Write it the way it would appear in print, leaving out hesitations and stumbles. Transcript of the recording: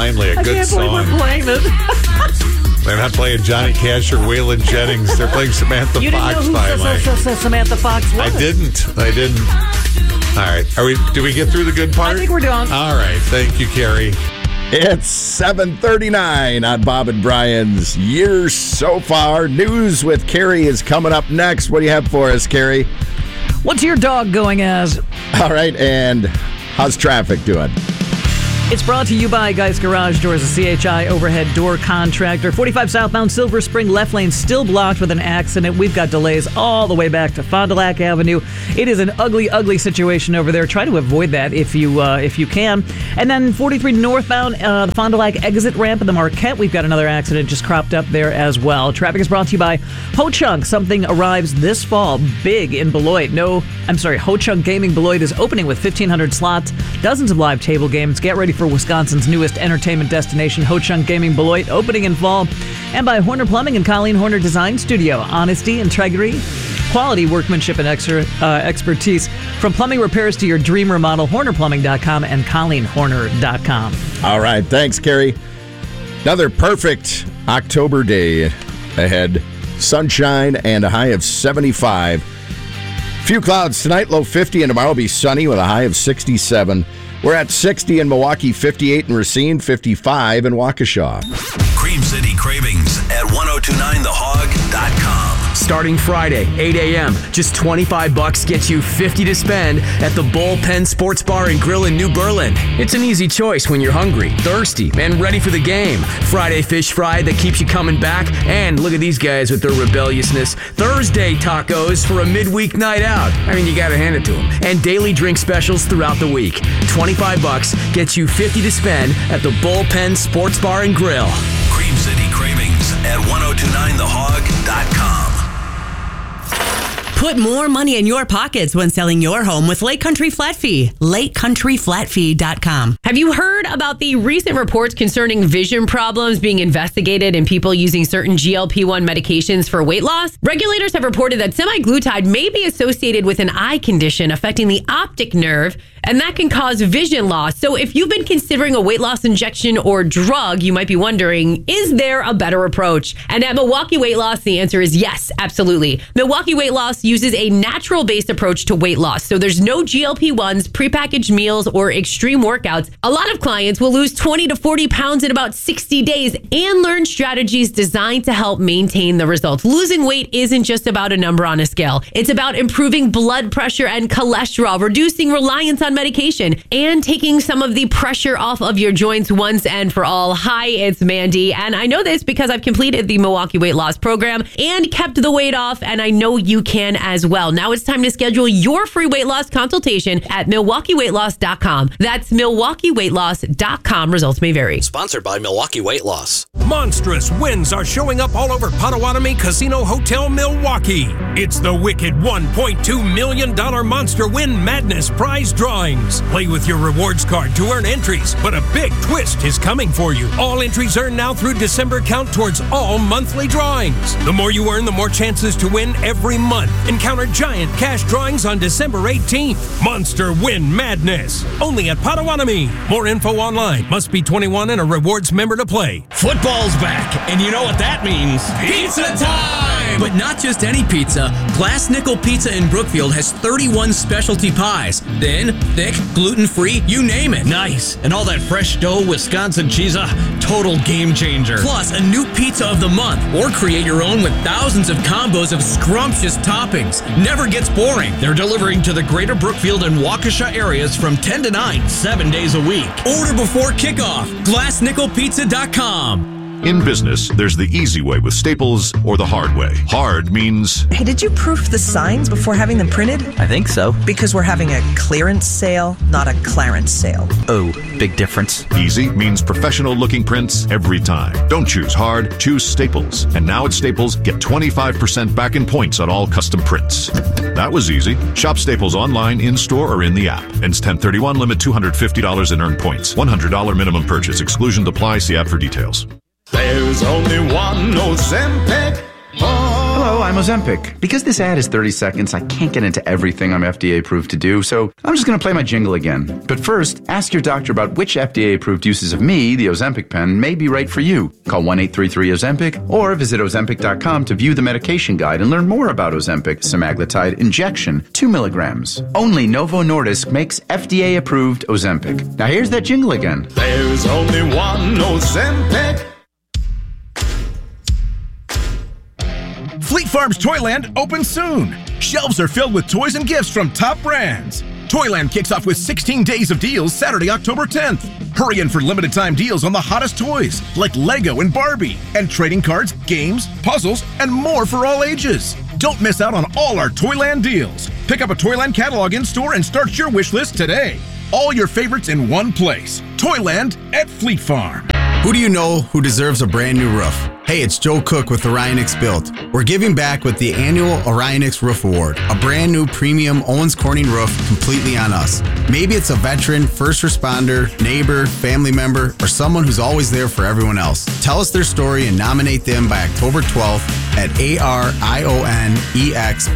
Finally, a good song. I can't believe we're playing this. They're not playing Johnny Cash or Waylon Jennings. They're playing Samantha You Fox didn't know who Samantha Fox was? I didn't. All right. Did we get through the good part? I think we're done. All right. Thank you, Carrie. It's 7:39 on Bob and Brian's Year So Far. News with Carrie is coming up next. What do you have for us, Carrie? What's your dog going as? All right, and how's traffic doing? It's brought to you by Geist Garage Doors, a CHI overhead door contractor. 45 southbound Silver Spring, left lane still blocked with an accident. We've got delays all the way back to Fond du Lac Avenue. It is an ugly, ugly situation over there. Try to avoid that if you can. And then 43 northbound, the Fond du Lac exit ramp in the Marquette. We've got another accident just cropped up there as well. Traffic is brought to you by Ho Chunk. Something arrives this fall big in Beloit. Ho Chunk Gaming Beloit is opening with 1,500 slots, dozens of live table games. Get ready for Wisconsin's newest entertainment destination, Ho Chunk Gaming Beloit, opening in fall. And by Horner Plumbing and Colleen Horner Design Studio. Honesty, integrity, quality, workmanship, and expertise. From plumbing repairs to your dream remodel, HornerPlumbing.com and ColleenHorner.com. All right, thanks, Carrie. Another perfect October day ahead. Sunshine and a high of 75. Few clouds tonight, low 50, and tomorrow will be sunny with a high of 67. We're at 60 in Milwaukee, 58 in Racine, 55 in Waukesha. Cream City Cravings at 1029thehog.com. Starting Friday, 8 a.m., just $25 gets you $50 to spend at the Bullpen Sports Bar and Grill in New Berlin. It's an easy choice when you're hungry, thirsty, and ready for the game. Friday fish fry that keeps you coming back, and look at these guys with their rebelliousness. Thursday tacos for a midweek night out. I mean, you gotta hand it to them. And daily drink specials throughout the week. $25 gets you $50 to spend at the Bullpen Sports Bar and Grill. Cream City Cravings at 1029thehog.com. Put more money in your pockets when selling your home with Lake Country Flat Fee. LakeCountryFlatFee.com. Have you heard about the recent reports concerning vision problems being investigated in people using certain GLP-1 medications for weight loss? Regulators have reported that semaglutide may be associated with an eye condition affecting the optic nerve, and that can cause vision loss. So if you've been considering a weight loss injection or drug, you might be wondering, is there a better approach? And at Milwaukee Weight Loss, the answer is yes, absolutely. Milwaukee Weight Loss uses a natural-based approach to weight loss. So there's no GLP-1s, prepackaged meals, or extreme workouts. A lot of clients will lose 20 to 40 pounds in about 60 days and learn strategies designed to help maintain the results. Losing weight isn't just about a number on a scale. It's about improving blood pressure and cholesterol, reducing reliance on medication, and taking some of the pressure off of your joints once and for all. Hi, it's Mandy, and I know this because I've completed the Milwaukee Weight Loss program and kept the weight off, and I know you can as well. Now it's time to schedule your free weight loss consultation at MilwaukeeWeightLoss.com. That's MilwaukeeWeightLoss.com. Results may vary. Sponsored by Milwaukee Weight Loss. Monstrous wins are showing up all over Potawatomi Casino Hotel Milwaukee. It's the wicked $1.2 million Monster Win Madness prize drawings. Play with your rewards card to earn entries, but a big twist is coming for you. All entries earned now through December count towards all monthly drawings. The more you earn, the more chances to win every month. Encounter giant cash drawings on December 18th. Monster Win Madness. Only at Potawatomi. More info online. Must be 21 and a rewards member to play. Football's back, and you know what that means. Pizza time! But not just any pizza. Glass Nickel Pizza in Brookfield has 31 specialty pies. Thin, thick, gluten-free, you name it. Nice. And all that fresh dough, Wisconsin cheese, total game changer. Plus, a new pizza of the month. Or create your own with thousands of combos of scrumptious toppings. Never gets boring. They're delivering to the greater Brookfield and Waukesha areas from 10 to 9, 7 days a week. Order before kickoff. GlassNickelPizza.com. In business, there's the easy way with Staples or the hard way. Hard means... Hey, did you proof the signs before having them printed? I think so. Because we're having a clearance sale, not a Clarence sale. Oh, big difference. Easy means professional-looking prints every time. Don't choose hard, choose Staples. And now at Staples, get 25% back in points on all custom prints. That was easy. Shop Staples online, in-store, or in the app. Ends 10/31, limit $250 in earned points. $100 minimum purchase. Exclusion apply. See app for details. There's only one Ozempic. Hello, I'm Ozempic. Because this ad is 30 seconds, I can't get into everything I'm FDA approved to do, so I'm just going to play my jingle again. But first, ask your doctor about which FDA approved uses of me, the Ozempic pen, may be right for you. Call 1-833-OZEMPIC or visit Ozempic.com to view the medication guide and learn more about Ozempic semaglutide injection, 2 milligrams. Only Novo Nordisk makes FDA approved Ozempic. Now here's that jingle again. There's only one Ozempic. Fleet Farm's Toyland opens soon. Shelves are filled with toys and gifts from top brands. Toyland kicks off with 16 days of deals Saturday, October 10th. Hurry in for limited time deals on the hottest toys like Lego and Barbie, and trading cards, games, puzzles, and more for all ages. Don't miss out on all our Toyland deals. Pick up a Toyland catalog in-store and start your wish list today. All your favorites in one place. Toyland at Fleet Farm. Who do you know who deserves a brand new roof? Hey, it's Joe Cook with Orionix Built. We're giving back with the annual Orionix Roof Award, a brand new premium Owens Corning roof completely on us. Maybe it's a veteran, first responder, neighbor, family member, or someone who's always there for everyone else. Tell us their story and nominate them by October 12th at ARIONEX